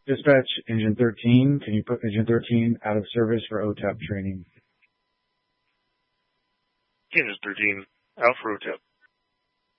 Dispatch engine 13. Can you put engine 13 out of service for OTAP training? Engine 13, out for OTAP.